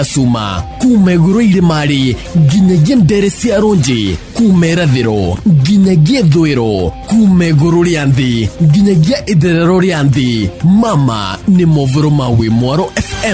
Suma kumeguro ile mari ginyagia ndere cia ronji kumera thiro ginyagia thwiro kumeguro rianthi ginyagia itherero rianthi mama ni movoro mawe Mwaro FM.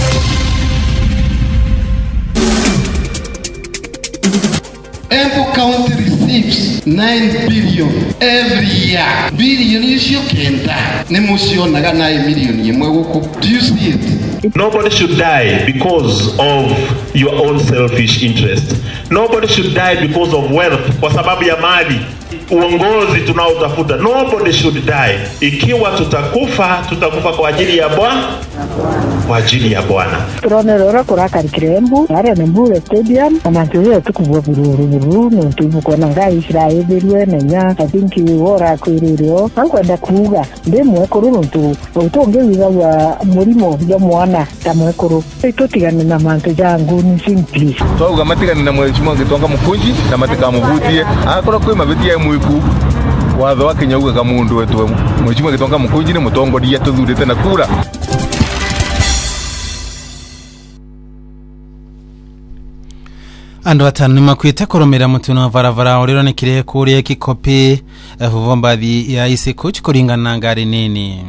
Embu County receives 9 billion every year. Billion isio kenda ne musionaga 9 million yemwe guku. Do you see it? Nobody should die because of your own selfish interest. Nobody should die because of wealth, kwa sababu ya mali. Uongozi tunaotafuta. Nobody should die. Ikiwa tutakufa kwa ajili ya Bwana. Kwa ajili ya Bwana. Turonera kuraka Embu, ara Embu Stadium, amantuye tukubwa bururu no tubuko nanga Israeli nenya. I think wora kwiriro. Ankwenda kuuga ndemwe koruru ntu utonge wiga murimo ya mwana tamwe koru. Itotigana na mantu jangu ni simply. Twauga matigana na mweshimo gitonga mukunji na matika mubutie. Akora kwi mabitia mwiku. Watho wa Kenya uga mundu wetu mweshimo gitonga mukunji ni mutongoria tuthurite na kura. Andu atanu ni makwite kurumira mutino wa varavara uriro ni kire kuria kikopi vuvombathi ya isi kuch kuringana ngari nini.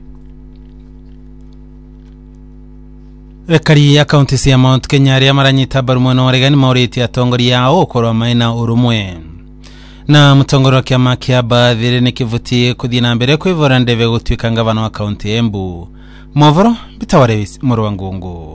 Rekari ya kaunti ya Mount Kenya ria maranyita barumweno waregani mauriti atongori yao ukorwa maina urumwe. Na mutongoro wa kiama kia bathire ni kivuti kuthina mbere kwivora ndeve gutwika ngavana wa kaunti Embu. Movoro bitaware Muru wa Ngungu.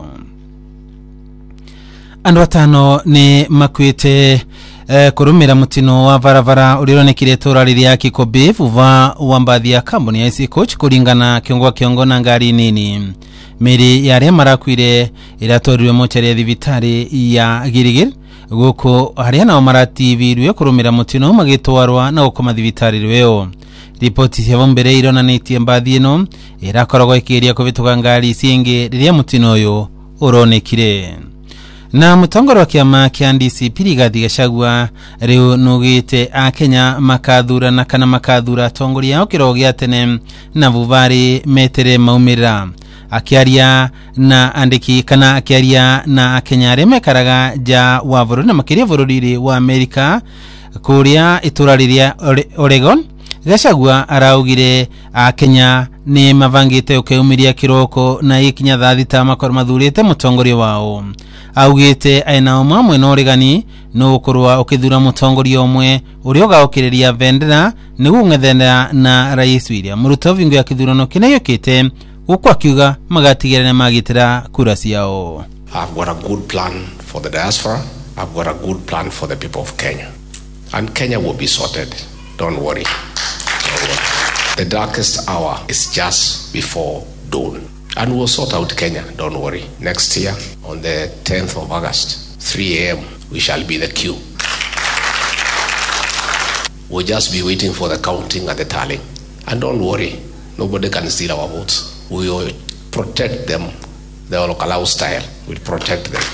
Andu atano ni makwite kurumira mutino wa varavara urironekire turariri ya Kikobe vuva wambathi ya kambuni ya isi coach kuringana kiongo na ngari nini. Meri ya marakwire iratoriwe mochari ya thibitari ya Girigiri guko haria na marati virwe kurumira mutino magitwarwa na gukoma thibitari rweo. Ripoti cia vombere ironanetie mbathi ino irakoragwo ikiria kuvituka ngari singi riria mutino uyu uronekire. Na mutongoro wa kiama kia DCP Rigathi Gachagua riu nugite a Kenya makathura na kana makathura tongori yao kirogia tene na vuvari metere maumira akiaria na andiki kana akiaria na Kenya remekaraga ja wa bururi na makiria bururi wa Amerika kuria iturariria Oregon. Gachagua araugire a Kenya ni mavangite ukeumiria kiroko na ikinya thaathita makoro mathurite mutongori wao. Augite aina omwe no regani no ukorwa ukithura mutongori omwe uri ugaukiriria vendera ni gung'ethera na Rais William Ruto vingo ya kithurano kinayokite uko akiuga magatigirana magitira kura ciao. I've got a good plan for the diaspora. I've got a good plan for the people of Kenya. And Kenya will be sorted. Don't worry. The darkest hour is just before dawn. And we'll sort out Kenya, don't worry. Next year, on the 10th of August, 3 a.m., we shall be the queue. We'll just be waiting for the counting and the tallying. And don't worry, nobody can steal our votes. We will protect them, the local style. We'll protect them.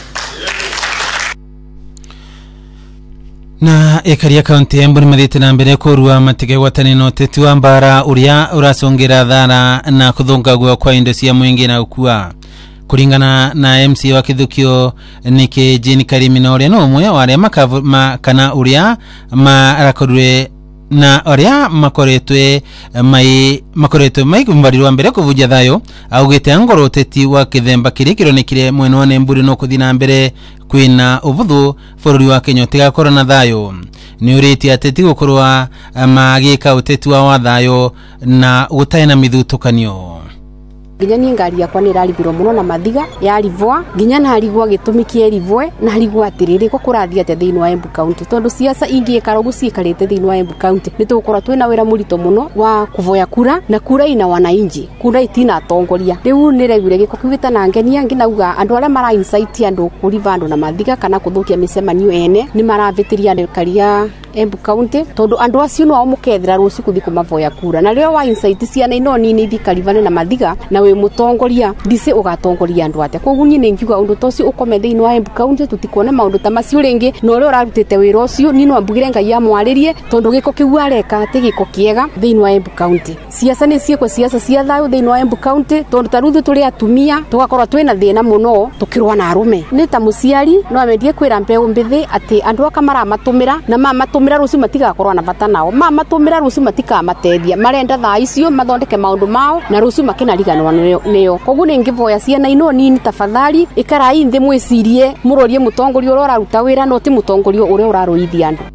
Na ekaria kaunti Embu ni mathite na mbere kurua matige gwatanino tetu wa mbara uria urasongira thara na kuthungagwa kwa indo cia mwingi na ukua. Kuringana na MC wa Kithukio nike Jane Karimina uria no umwe wa aria makana uria marakorwe na oria makoretwe mai kumbarirwa mbere kuvuja thayo augite angoro teti wa kithemba kironekire mweno wa Embu no kuthina mbere kwina ubuthu bururi wa Kenya tigakora na thayo ni uriti ateti gukorwa magika uteti wa thayo na gutaina mithutukanio. Ginya ni ngari yakwa ni rariviro muno na mathiga yarivwa ginya na harigwa gitumikie rivwe na harigwa atiriri ko kurathia ate thiini wa Embu County tondu siasa ingi ikarogu cikarite thiini wa Embu County nitukora twina wira murito muno wa kuvoya kura na kura ina wananchi kura itina atongoria riu ni regure giko kivita na ngenia nginauga andu aria mara insight andu kuriva andu na mathiga kana kuthukia micemanio ene ni maravitiria ndikaria Embu County tondu andu acio no amukethira ruci kuthi kumavoya kura na rio wa insight ciana ino nini thikarivane na mathiga na we wi mutongoria ndise ugatongoria andu ate koguo nyine ngiuga undu tosi ukome thiini wa Embu County tutikuona maundu ta macio ringi no uri urarutite wira ucio ni no ambugire ngai amwaririe tondu giko kiu areka ati giko kiega thiini wa Embu County siasa ni cieko siasa cia thayo thiini wa Embu County tondu taruthu turi atumia tugakorwa twina thina muno tukirwa na arume ni ta muciari no amendie kwira mbeu mbithi ati andu akamara matumira na matumira rucio matigakorwa na bata nao matumira rucio matikamateithia marenda thaa icio mathondeke maundu mao na rucio makinariganwa niyo koguo ni ngivoya ciana ino nini tafadhali ikarai nthi mwicirie murorie mutongoria uria uraruta wira no ti mutongoria uria uraruithia andu.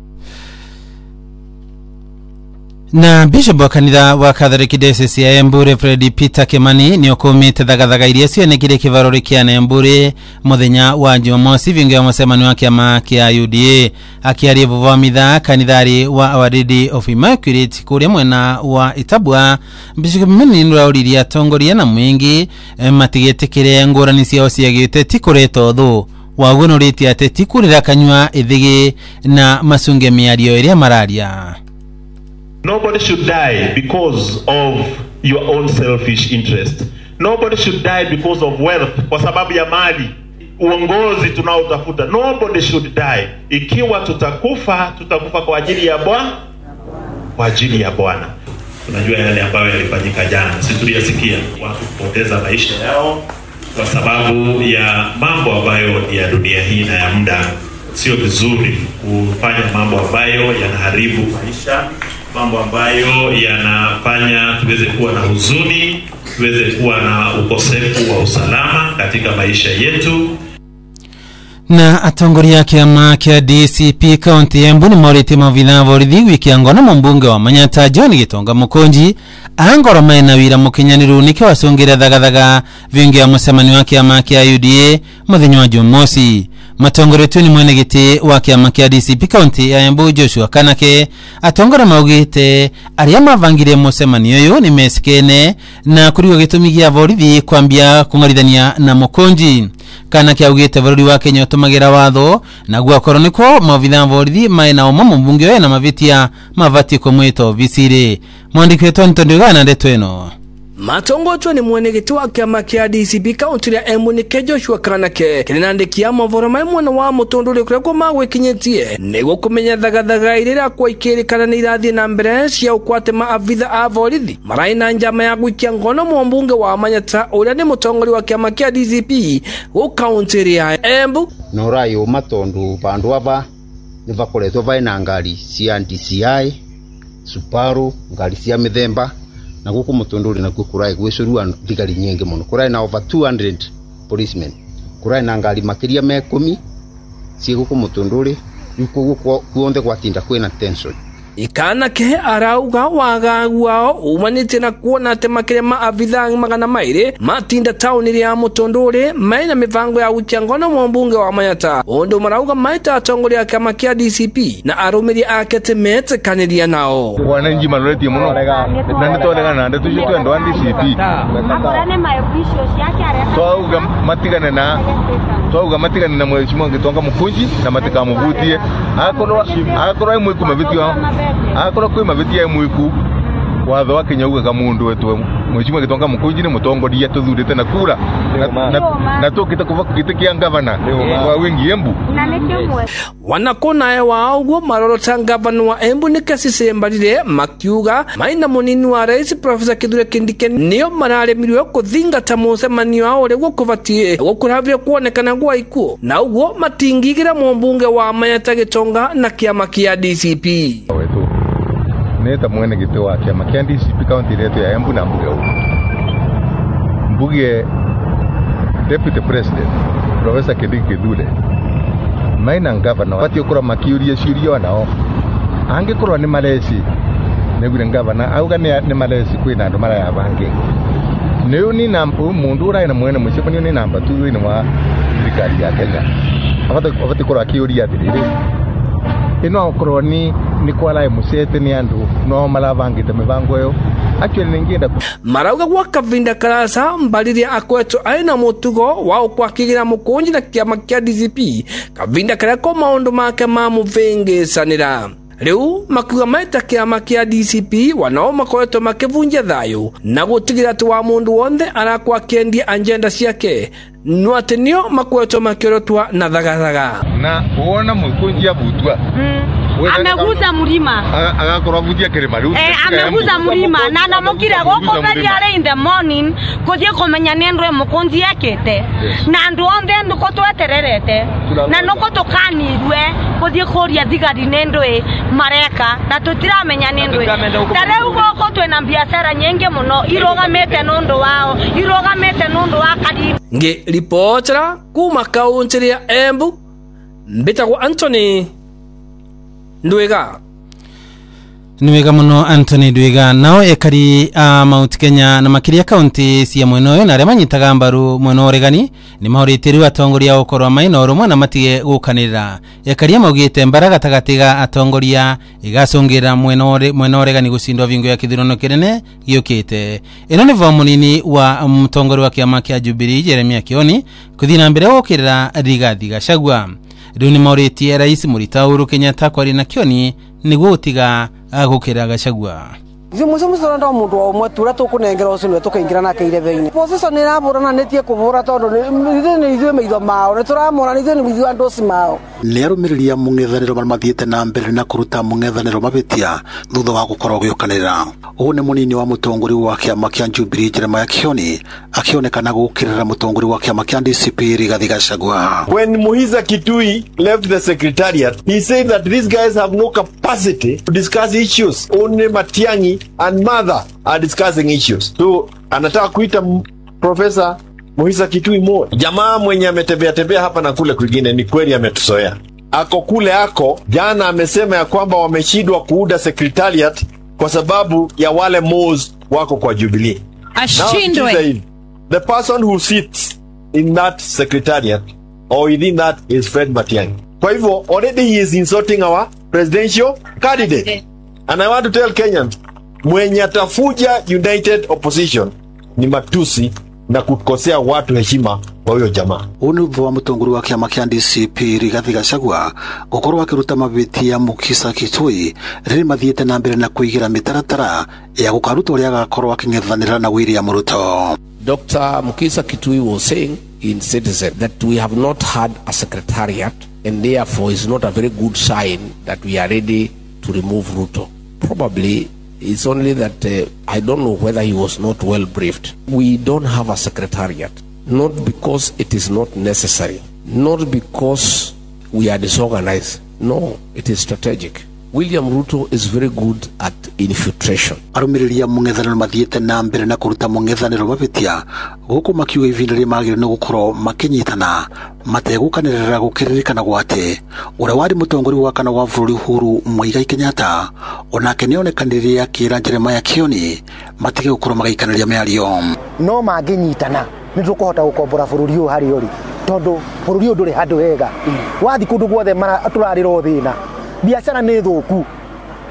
Na Bishop wa kanitha wa Catholic Diocese ya Embu Reverend Peter Kimani ni okumite thagathagaga iria cionekire kivaruri kia Embu muthenya wa Jumamosi vingi wa musemani wa kiama kia UDA akiaria vuvamitha kanithari wa Our Lady of Immaculate kuria mwena wa Itabwa. Bishop Kimani nurauriria atongoria na mwingi matigetikire ngurani ciao cia giteti kureto thu wagunuritie ati tikurira kanywa ithigi na masunge miario iria mararia. Nobody should die because of your own selfish interest. Nobody should die because of wealth, kwa sababu ya mali, uongozi tunaotafuta. Nobody should die. Ikiwa tutakufa kwa ajili ya Bwana, kwa ajili ya Bwana. Tunajua yale ambayo yalifanyika jana, sisi tuliyasikia, watu kupoteza maisha yao kwa sababu ya mambo ambayo ya dunia hii na ya muda. Sio vizuri kufanya mambo ambayo yanaharibu maisha, mambo ambayo yanafanya tuweze kuwa na huzuni, tuweze kuwa na ukosefu wa usalama katika maisha yetu. Na atongoria kiama kia DCP County Embu ni morite mavitha vorithi wiki angona mbunge wa Manyata John Gitonga Mukonji angoro maina wira mukinyaniru nike wasungire thagathagaga vingi ya musemani wa kiama kia UDA muthenya wa Jumamosi. Matongoretu ni mwene giti wa kiama kia DCP County ya Embu Joshua Kanake atongora maugite aria mavangire musemani uyu ni mesikene na kuriwa gitumi gia vorithi kwambia kungarithania na Mukonji. Kanake augite vururi wa Kenya utumagira watho na guakoro niko mavitha vorithi maina oma mbunge we na mavitia mavati kumwito visire. Mwandiki wetu Ntondogana ndetweno. Matongotwe ni mwenegiti wa kiama kia DCP County ya Embu ni Joshua Kanake kirinandikia mavoro mai mwana wa mutondole kuria kwa mawe kinyetie nego kumenya thagathagaga irira kwa ikirikana ni irathi na mbere cia ukwate maavitha a vorithi maraina njama ya gwikia ngono mbunge wa Manyata uria ni mutongori wa kiama kia DCP go county ya Embu no rayo matondu bandu aba nivakoretwo vaina ngari cia DCI Subaru ngari cia mithemba na guku mutondori na kukurai gwicurua thigari nyingi muno kurai na over 200 policemen kurai na ngari makiria me 10 cie guku mutondori yuko kuonde gwatinda kwina tension ikana ke arauga waga wao umanite na kuona ate makire maavitha magana maire matinda town iri ya mutondori maina mivango ya uchangona mbunge wa Manyata ondo marauga maita atongoria kama kia DCP na arumiri akete mete kaniria nao wananji maloreti muno na nitolega na ndetu jitu ndo DCP akorane my officials yake areka twauga matigane na mheshimiwa Gitonga Mukonji na matika muvutie akorwa imwe kumavitio akora kwima vitia mwiku watho wa Kenya uga mundu wetu mheshimiwa Gitonga Mukonji ni mutongoria tuthurite na kura na tukite kuvakitikia gavana wa wingi Embu wanakona ya waugwo marorota gavana wa Embu ni Kasise Mbarire makiuga maina munini wa rais Professor Kithure Kindiki niyo mararemirwe kuthingata musemani wao uri gukuvatie gukuravia kuonekana gwa ikuo na ugwo matingigira mbunge wa Manyata Gitonga na kiama kia DCP neta mwene giti wa kiama kia DCP county yetu ya Embu na mbuge deputy president Professor Kindiki Kithure maina ngavana wati ukura makiuria ciuria nao angikorwa ni malesi negure ngavana auga ni malesi kwina andu mara ya bangi niyo ni mundu ura ina mwene mucipani ni namba 2 ni wa thirikari ya Kenya abati kurwa kiuria atiriri ino okorwo ni kwala musete ni andu no malavangite mivango yo actually ningienda marauga gwa kavinda karasa Mbarire akwetu aina mutugo wa kwakigira Mukonji na kiama kia DCP kavinda kara ko maundu make mamuvengesanira riu makuga maita kiama kia DCP wanao makoretwo makivunjia thayo na gutigira ati wa mundu wothe arakwa akiendia agenda ciake no ati nio makoretwo makiorotwa na thagathaga na uona mukunjia butwa ameguza mlima agakorwo abuthia kirima riu ameguza mlima na ndamukire goko thariare in the morning kuthie kumenya nendwe mukunji yakete na ndu onthe nduko twetererete na nuko tukanirwe kuthie kuria thigari nendwe mareka na tutiramenya nendwe tareu goko twena biashara nyingi muno irogamete nundu wao irogamete nundu wa kadi nge ripotera kuma kaunti ya Embu mbitagwo Anthony Ndwega niwega muno Anthony Ndwega nao ekari Mount Kenya na makiria county cia mweno yo na aria manyitaga mbaru mweno oregani ni mahoritiru atongoria ukorwa maino rumwe na matige gukanirira ekari maugite mbara gatagatiga atongoria igacungira mweno oregani gucindwa vingo ya kithurano kinene giukite ino ni vo munini wa mutongori wa kiama kia Jubilee Jeremia Kioni kuthina mbere gukirira Rigathi Gachagua riu ni mahoritie rais Murita Uhuru Kenyatta kwari na Kioni niguo utiga agukira Gachagua Zimuzo ndo mundu omwe tura tukunengera ucio tukaingira nake irebeini position ni raburana netie kubura tondu ni ithuĩ maitho mao ni turamona ni ithuĩ ni ithuĩ andu mao ni arumiriria mung'ethaniro mathiete na mbere na kuruta mung'ethaniro mabitia thutha wa gukorwo giukanira uyu ni munini wa mutongori wa kiama kia Jubilee Jeremiah Kioni akionekana gukirira mutongori wa kiama kia DCP Rigathi Gachagua. When Muhiza Kitui left the secretariat, he said that these guys have no capacity to discuss issues. Only Matiang'i and Mother are discussing issues. So anataka kuita Professor Muhiza Kitui mo jamaa mwenye ametembea hapa na kule kwingine, ni kweli ametusoea. Ako kule jana amesema ya kwamba wameshindwa kuunda secretariat kwa sababu ya wale Mo's wako kwa Jubilee. Ashindwe. The person who sits in that secretariat or within that is Fred Matiang'i. Kwa hivyo already he is insulting our presidential candidate. And I want to tell Kenyans, mwenye atafuja united opposition ni matusi na kukosea watu heshima kwa huyo jamaa. Unuvu wa mutongori wa kiama kia DCP Rigathi Gachagua gukorwo akiruta mabiti ya Mukisa Kitui riri mathiete na mbere na kuigira mitaratara ya gukaruta uria agakorwo aking'ethanira na William Ruto. Dr. Mukisa Kitui was saying in Citizen that we have not had a secretariat and therefore is not a very good sign that we are ready to remove Ruto. Probably it's only that I don't know whether he was not well briefed. We don't have a secretariat, not because it is not necessary, not because we are disorganized. No, it is strategic. William Ruto is very good at infiltration. Arumiriria mung'ethaniro mathiete na mbere na kuruta mung'ethaniro mabitia guku makiuga ivinda ria magire no gukorwo makinyitana mategukanirira gukiririkana gwate uria wari mutongori wa kana wa bũrũri Uhuru Muigai Kenyatta onake nionekanirie akira Jeremiah Kioni matige gukorwo magaikanĩria mĩario no manginyitana ni tukuhota gukombora bũrũri uyu hari uri tondu bũrũri uyu nduri handu hega wathi kundu guothe turarira thina biashara ni thuku